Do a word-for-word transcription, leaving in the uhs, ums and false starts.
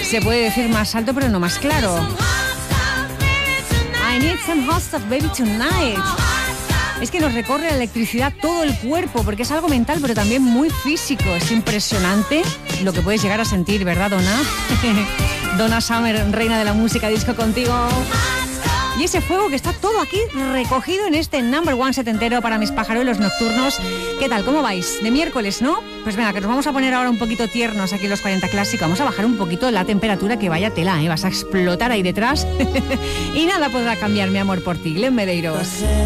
Se puede decir más alto, pero no más claro. I need some hot stuff, baby, tonight. Es que nos recorre la electricidad todo el cuerpo, porque es algo mental, pero también muy físico. Es impresionante lo que puedes llegar a sentir, ¿verdad, Donna? Donna Summer, reina de la música disco, contigo. Y ese fuego que está todo aquí recogido en este number one setentero para mis pajaruelos nocturnos. ¿Qué tal? ¿Cómo vais? De miércoles, ¿no? Pues venga, que nos vamos a poner ahora un poquito tiernos aquí en los cuarenta Clásico. Vamos a bajar un poquito la temperatura, que vaya tela, ¿eh? Vas a explotar ahí detrás. Y nada podrá cambiar mi amor por ti, Glenn Medeiros.